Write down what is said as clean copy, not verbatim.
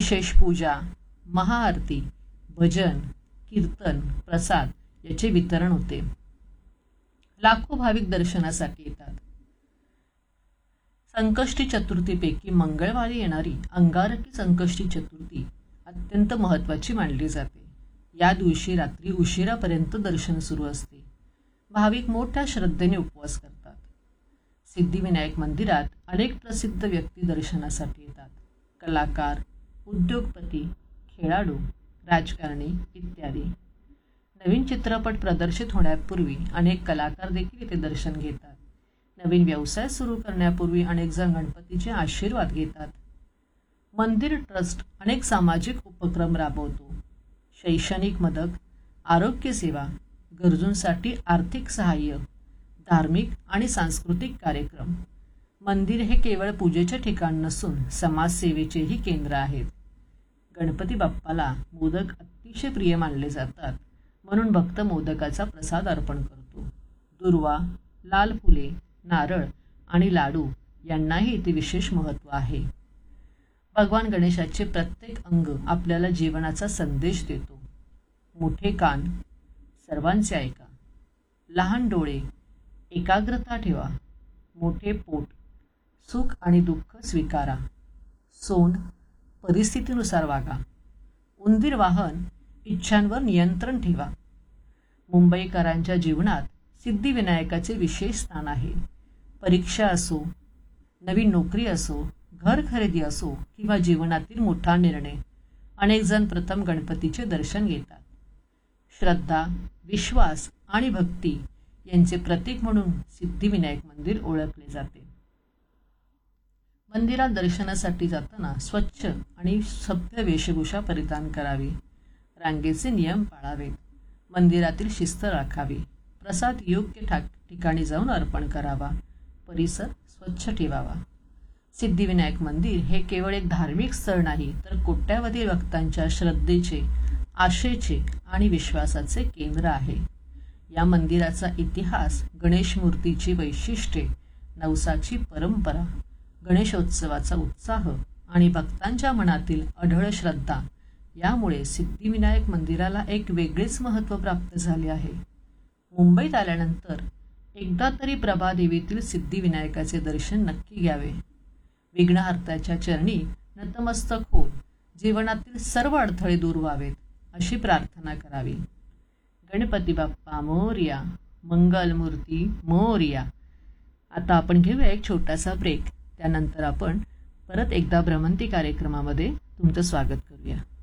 विशेष पूजा, महाआरती, भजन, कीर्तन, प्रसाद याचे वितरण होते. लाखो भाविक दर्शनासाठी येतात. संकष्टी चतुर्थीपैकी मंगळवारी येणारी अंगारकी संकष्टी चतुर्थी अत्यंत महत्त्वाची मानली जाते. या दिवशी रात्री उशिरापर्यंत दर्शन सुरू असते. भाविक मोठ्या श्रद्धेने उपवास करतात. सिद्धिविनायक मंदिरात अनेक प्रसिद्ध व्यक्ती दर्शनासाठी येतात. कलाकार, उद्योगपती, खेळाडू, राजकारणी इत्यादी. नवीन चित्रपट प्रदर्शित होण्यापूर्वी अनेक कलाकार देखील इथे दर्शन घेतात. नवीन व्यवसाय सुरू करण्यापूर्वी अनेक जण गणपतीचे आशीर्वाद घेतात. मंदिर ट्रस्ट अनेक सामाजिक उपक्रम राबवतो. शैक्षणिक मदत, आरोग्य सेवा, गरजूंसाठी आर्थिक सहाय्य, धार्मिक आणि सांस्कृतिक कार्यक्रम. मंदिर हे केवळ पूजेचे ठिकाण नसून समाजसेवेचेही केंद्र आहेत. गणपती बाप्पाला मोदक अतिशय प्रिय मानले जातात, म्हणून भक्त मोदकाचा प्रसाद अर्पण करतो. दुर्वा, लाल फुले, नारळ आणि लाडू यांनाही इथे विशेष महत्त्व आहे. भगवान गणेशाचे प्रत्येक अंग आपल्याला जीवनाचा संदेश देतो. मोठे कान, सर्वांचे ऐका. लहान डोळे, एकाग्रता ठेवा. मोठे पोट, सुख आणि दुःख स्वीकारा. सोंड, परिस्थितीनुसार वागा. उंदीर वाहन, इच्छांवर नियंत्रण ठेवा. मुंबईकरांच्या जीवनात सिद्धिविनायकाचे विशेष स्थान आहे. परीक्षा असो, नवीन नोकरी असो, घर खरेदी असो किंवा जीवनातील मोठा निर्णय, अनेक जण प्रथम गणपतीचे दर्शन घेतात. श्रद्धा, विश्वास आणि भक्ती यांचे प्रतीक म्हणून सिद्धिविनायक मंदिर ओळखले जाते. मंदिरात दर्शनासाठी जाताना स्वच्छ आणि सभ्य वेशभूषा परिधान करावी. रांगेचे नियम पाळावेत. मंदिरातील शिस्त राखावी. प्रसाद योग्य ठिकाणी जाऊन अर्पण करावा. परिसर स्वच्छ ठेवावा. सिद्धिविनायक मंदिर हे केवळ एक धार्मिक स्थळ नाही, तर कोट्यावधी भक्तांच्या श्रद्धेचे, आशेचे आणि विश्वासाचे केंद्र आहे. या मंदिराचा इतिहास, गणेश मूर्तीची वैशिष्ट्ये, नवसाची परंपरा, गणेशोत्सवाचा उत्साह आणि भक्तांच्या मनातील अढळ श्रद्धा यामुळे सिद्धिविनायक मंदिराला एक वेगळेच महत्त्व प्राप्त झाले आहे. मुंबईत आल्यानंतर एकदा तरी प्रभादेवीतील सिद्धिविनायकाचे दर्शन नक्की घ्यावे. विघ्नहर्त्याच्या चरणी नतमस्तक होऊन जीवनातील सर्व अडथळे दूर व्हावेत अशी प्रार्थना करावी. गणपती बाप्पा मोरया, मंगलमूर्ती मोरया. आता आपण घेऊया एक छोटासा ब्रेक. त्यानंतर आपण परत एकदा भ्रमंती कार्यक्रमामध्ये तुमचं स्वागत करूया.